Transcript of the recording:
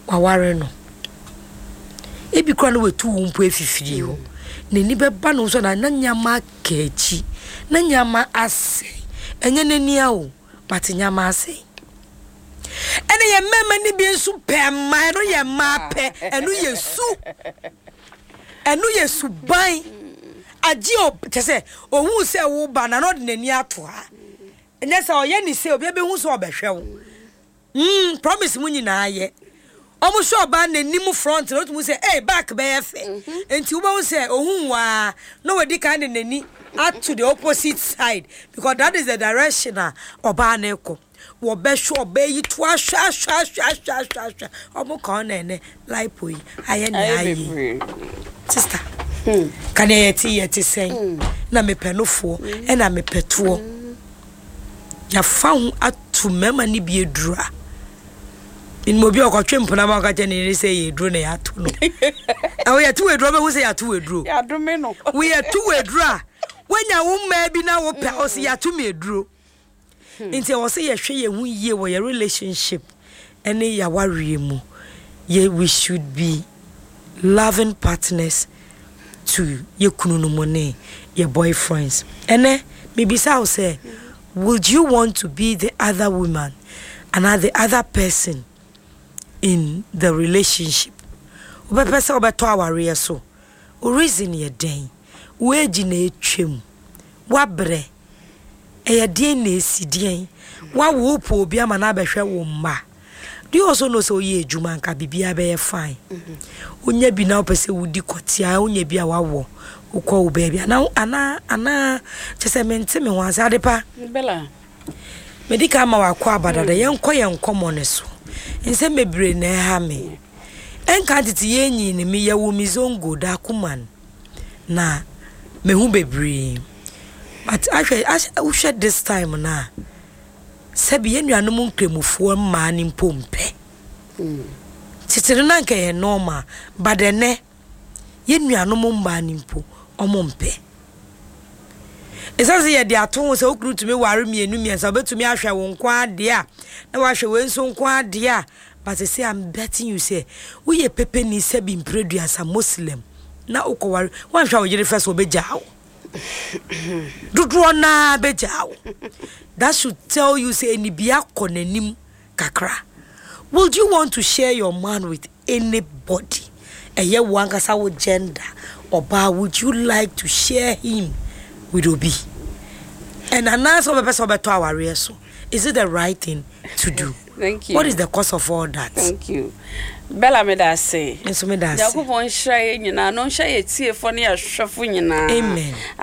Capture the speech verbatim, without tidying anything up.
waware no ebi kura no wetu wumpo efifiri ho na ni beba no so na nyama kachi na nyama ase enye nani a o but nyama ase ene ye mema ni bi nsu pema no ye mape enu yesu enu yesu ban agi o tese ohun se wo ba na no de nani ato ha enye se oye ni se obi be hu so obehwe wo mm promise mu nyina aye omo so ba na nim front no to say eh back be efe enti wo ba say ohun wa no we di kan na nani out to the opposite side because that is the direction oba na eko wo be sure be yi to ahwa ahwa ahwa ahwa ahwa omo kan na ne lipo yi aye na aye sister hmm kan ye ti ye ti sen na me penofo e na me petuo ya fa hu atu mema ni bi edura in mobi okotwe mpona ma ka tene ni say ye eduro na ya to no awo ya tu eduro be hu say ya tu eduro ya do me no we ya tu edura wenya wo ma bi na wo pe o say ya tu me eduro nti o say ye hwe ye hu ye wo your relationship ene ya warie mu ye we should be loving partners to ye kunu no money your boyfriends ene maybe say say would you want to be the other woman and the other person in the relationship obe pese obe to aware so o reason ye den we gi na etwem wa bre e ye den na esidien wa wo po obi ama na behwe wo mma do you also know so ye ejuma nka bibia be fine onya bi na opese wudi kotia onya bi a wawo ukọ obe bia na ana ana chese mente me wansa adepa bela medical ma wa kwa badada yenko yenko moneso nse mebre na ha me enka titi yenyi ni me yawo mizongo da kuman na me hu bebre but actually I should this time na sabi yenuanu mu nkremufuo ma ni mpompe mm titire na nke ye normal badene yenuanu mu ma ni mpo omompe esaze ye de ato so okuru tumi ware mienu miensa betumi ahwe wo nkwa ade a na wahwe wenso nkwa ade a but say I'm betting you say we ye pepe ni sabi mpredu as a muslim na ukoware wanhwa wo yire first obejao dudu na bejao that should tell you say ni bia konanim kakra would you want to share your man with anybody eye wankasa wo gender oba would you like to share him with Obi and another of person beto aware so is it the right thing to do? Thank you. What is the cause of all that? Thank you. Bella me da say. Enso me da say. Yakobon hye nyina no hye tie fo ne ahwefo nyina. Amen.